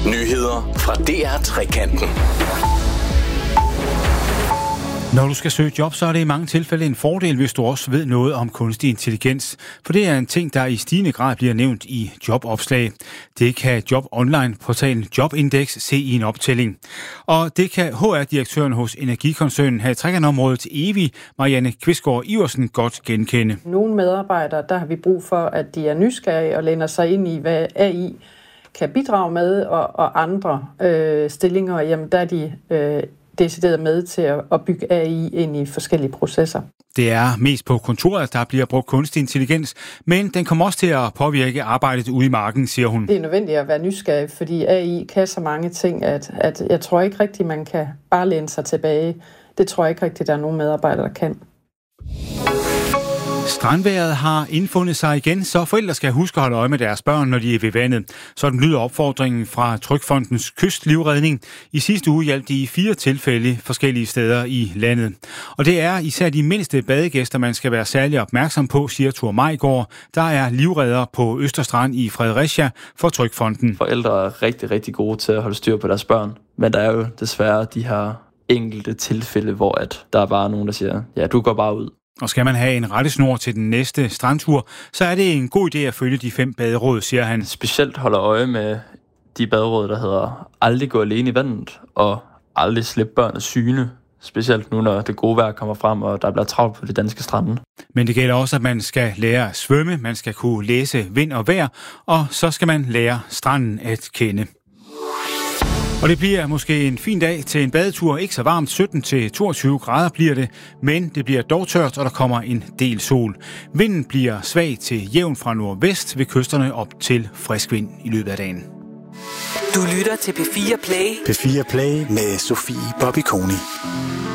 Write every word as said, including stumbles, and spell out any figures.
Nyheder fra D R Trekanten. Når du skal søge job, så er det i mange tilfælde en fordel, hvis du også ved noget om kunstig intelligens. For det er en ting, der i stigende grad bliver nævnt i jobopslag. Det kan Job Online-portalen Jobindex se i en optælling. Og det kan H R-direktøren hos energikoncernen her i Trekantområdet Evi, Marianne Kvistgaard Iversen, godt genkende. Nogle medarbejdere, der har vi brug for, at de er nysgerrige og læner sig ind i, hvad A I kan bidrage med, og, og andre øh, stillinger, jamen der er de øh, decideret med til at, at bygge A I ind i forskellige processer. Det er mest på kontoret, der bliver brugt kunstig intelligens, men den kommer også til at påvirke arbejdet ude i marken, siger hun. Det er nødvendigt at være nysgerrig, fordi A I kan så mange ting, at, at jeg tror ikke rigtigt, man kan bare læne sig tilbage. Det tror jeg ikke rigtigt, der er nogen medarbejdere, der kan. Strandvejret har indfundet sig igen, så forældre skal huske at holde øje med deres børn, når de er ved vandet. Sådan lyder opfordringen fra Trygfondens Kystlivredning. I sidste uge hjalp de i fire tilfælde forskellige steder i landet. Og det er især de mindste badegæster, man skal være særlig opmærksom på, siger Thor Majgaard, der er livredder på Østerstrand i Fredericia for Trygfonden. Forældre er rigtig, rigtig gode til at holde styr på deres børn, men der er jo desværre de her enkelte tilfælde, hvor at der er bare nogen, der siger, ja, du går bare ud. Og skal man have en rettesnor til den næste strandtur, så er det en god idé at følge de fem baderåd, siger han. Specielt holder øje med de baderåd, der hedder aldrig gå alene i vandet, og aldrig slippe børn af syne. Specielt nu, når det gode vejr kommer frem, og der bliver travlt på de danske strande. Men det gælder også, at man skal lære at svømme, man skal kunne læse vind og vejr, og så skal man lære stranden at kende. Og det bliver måske en fin dag til en badetur. Ikke så varmt, sytten til toogtyve grader bliver det, men det bliver dog tørt, og der kommer en del sol. Vinden bliver svag til jævn fra nordvest ved kysterne op til frisk vind i løbet af dagen. Du lytter til P fire Play. P fire Play med Sofie Bobby Koni.